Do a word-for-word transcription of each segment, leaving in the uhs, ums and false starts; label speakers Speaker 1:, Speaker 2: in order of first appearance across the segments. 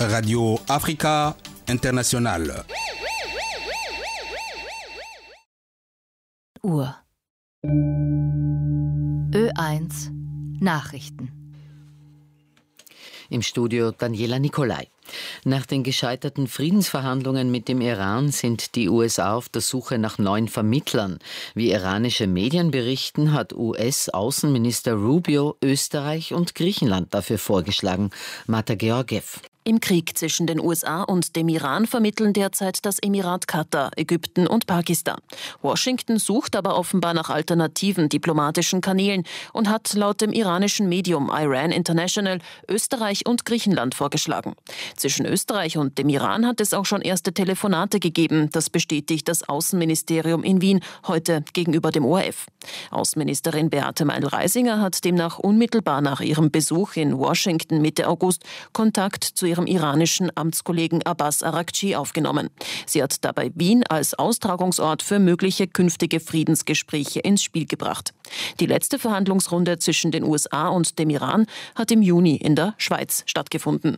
Speaker 1: Radio Africa International.
Speaker 2: Uhr. Ö eins Nachrichten.
Speaker 3: Im Studio Daniela Nicolai. Nach den gescheiterten Friedensverhandlungen mit dem Iran sind die U S A auf der Suche nach neuen Vermittlern. Wie iranische Medien berichten, hat U S-Außenminister Rubio Österreich und Griechenland dafür vorgeschlagen. Marta Georgiev.
Speaker 4: Im Krieg zwischen den U S A und dem Iran vermitteln derzeit das Emirat Katar, Ägypten und Pakistan. Washington sucht aber offenbar nach alternativen diplomatischen Kanälen und hat laut dem iranischen Medium Iran International Österreich und Griechenland vorgeschlagen. Zwischen Österreich und dem Iran hat es auch schon erste Telefonate gegeben. Das bestätigt das Außenministerium in Wien heute gegenüber dem O R F. Außenministerin Beate Meindl-Reisinger hat demnach unmittelbar nach ihrem Besuch in Washington Mitte August Kontakt zu ihrem iranischen Amtskollegen Abbas Araghchi aufgenommen. Sie hat dabei Wien als Austragungsort für mögliche künftige Friedensgespräche ins Spiel gebracht. Die letzte Verhandlungsrunde zwischen den U S A und dem Iran hat im Juni in der Schweiz stattgefunden.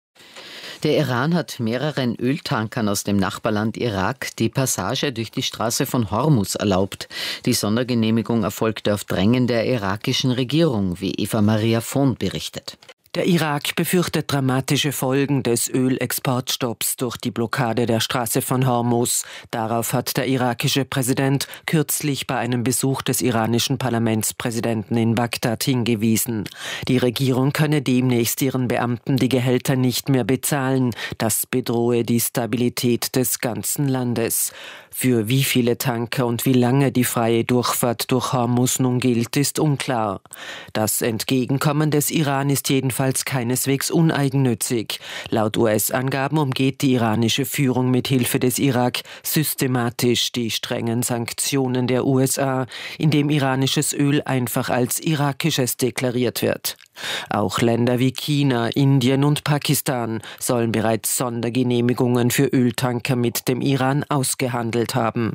Speaker 3: Der Iran hat mehreren Öltankern aus dem Nachbarland Irak die Passage durch die Straße von Hormuz erlaubt. Die Sondergenehmigung erfolgte auf Drängen der irakischen Regierung, wie Eva Maria Vohn berichtet.
Speaker 5: Der Irak befürchtet dramatische Folgen des Ölexportstopps durch die Blockade der Straße von Hormuz. Darauf hat der irakische Präsident kürzlich bei einem Besuch des iranischen Parlamentspräsidenten in Bagdad hingewiesen. Die Regierung könne demnächst ihren Beamten die Gehälter nicht mehr bezahlen. Das bedrohe die Stabilität des ganzen Landes. Für wie viele Tanker und wie lange die freie Durchfahrt durch Hormuz nun gilt, ist unklar. Das Entgegenkommen des Iran ist jedenfalls keineswegs uneigennützig. Laut U S-Angaben umgeht die iranische Führung mit Hilfe des Irak systematisch die strengen Sanktionen der U S A, indem iranisches Öl einfach als irakisches deklariert wird. Auch Länder wie China, Indien und Pakistan sollen bereits Sondergenehmigungen für Öltanker mit dem Iran ausgehandelt haben.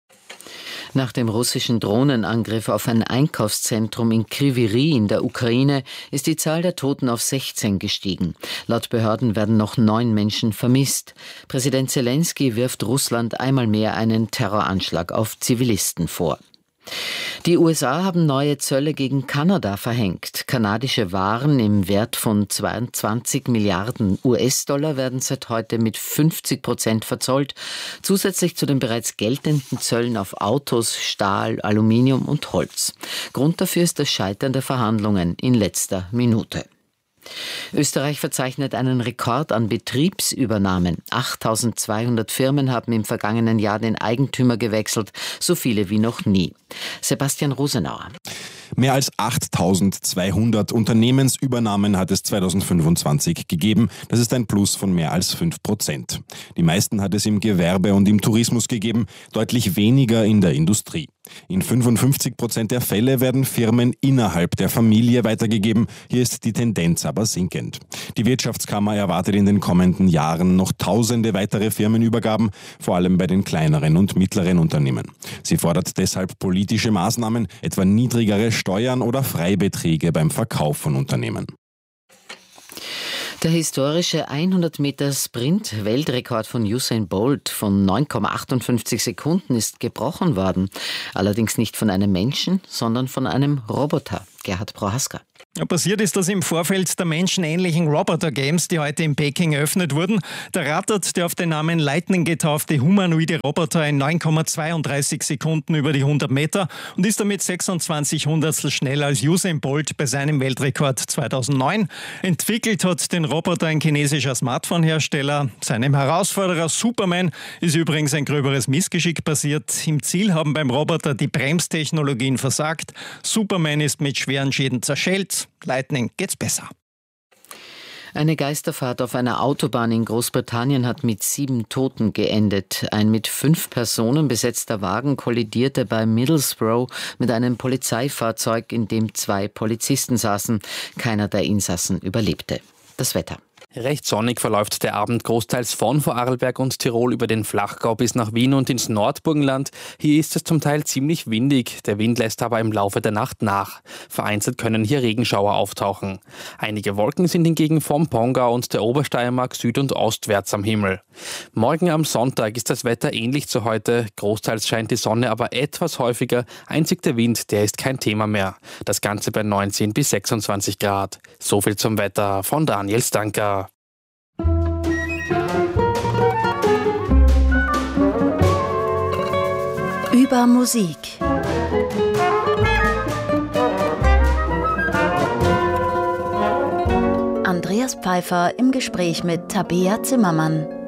Speaker 3: Nach dem russischen Drohnenangriff auf ein Einkaufszentrum in Kryvyi Rih in der Ukraine ist die Zahl der Toten auf sechzehn gestiegen. Laut Behörden werden noch neun Menschen vermisst. Präsident Zelensky wirft Russland einmal mehr einen Terroranschlag auf Zivilisten vor. Die U S A haben neue Zölle gegen Kanada verhängt. Kanadische Waren im Wert von zweiundzwanzig Milliarden U S-Dollar werden seit heute mit fünfzig Prozent verzollt, zusätzlich zu den bereits geltenden Zöllen auf Autos, Stahl, Aluminium und Holz. Grund dafür ist das Scheitern der Verhandlungen in letzter Minute. Österreich verzeichnet einen Rekord an Betriebsübernahmen. achttausendzweihundert Firmen haben im vergangenen Jahr den Eigentümer gewechselt, so viele wie noch nie. Sebastian Rosenauer.
Speaker 1: Mehr als achttausendzweihundert Unternehmensübernahmen hat es zweitausendfünfundzwanzig gegeben. Das ist ein Plus von mehr als fünf Prozent. Die meisten hat es im Gewerbe und im Tourismus gegeben, deutlich weniger in der Industrie. In fünfundfünfzig Prozent der Fälle werden Firmen innerhalb der Familie weitergegeben. Hier ist die Tendenz aber sinkend. Die Wirtschaftskammer erwartet in den kommenden Jahren noch tausende weitere Firmenübergaben, vor allem bei den kleineren und mittleren Unternehmen. Sie fordert deshalb politische Maßnahmen, etwa niedrigere Steuern oder Freibeträge beim Verkauf von Unternehmen.
Speaker 3: Der historische hundert Meter Sprint-Weltrekord von Usain Bolt von neun Komma achtundfünfzig Sekunden ist gebrochen worden. Allerdings nicht von einem Menschen, sondern von einem Roboter. Gerhard Prohaska.
Speaker 6: Ja, passiert ist das im Vorfeld der menschenähnlichen Roboter-Games, die heute in Peking eröffnet wurden. Da rattert der auf den Namen Lightning getaufte humanoide Roboter in neun Komma zweiunddreißig Sekunden über die hundert Meter und ist damit sechsundzwanzig Hundertstel schneller als Usain Bolt bei seinem Weltrekord zweitausendneun. Entwickelt hat den Roboter ein chinesischer Smartphone-Hersteller. Seinem Herausforderer Superman ist übrigens ein gröberes Missgeschick passiert. Im Ziel haben beim Roboter die Bremstechnologien versagt. Superman ist mit schweren Schäden zerschellt. Lightning geht's besser.
Speaker 3: Eine Geisterfahrt auf einer Autobahn in Großbritannien hat mit sieben Toten geendet. Ein mit fünf Personen besetzter Wagen kollidierte bei Middlesbrough mit einem Polizeifahrzeug, in dem zwei Polizisten saßen. Keiner der Insassen überlebte. Das Wetter.
Speaker 7: Recht sonnig verläuft der Abend großteils von Vorarlberg und Tirol über den Flachgau bis nach Wien und ins Nordburgenland. Hier ist es zum Teil ziemlich windig. Der Wind lässt aber im Laufe der Nacht nach. Vereinzelt können hier Regenschauer auftauchen. Einige Wolken sind hingegen vom Pongau und der Obersteiermark süd- und ostwärts am Himmel. Morgen am Sonntag ist das Wetter ähnlich zu heute. Großteils scheint die Sonne aber etwas häufiger. Einzig der Wind, der ist kein Thema mehr. Das Ganze bei neunzehn bis sechsundzwanzig Grad. So viel zum Wetter von Daniel Stanker.
Speaker 2: Über Musik. Andreas Pfeiffer im Gespräch mit Tabea Zimmermann.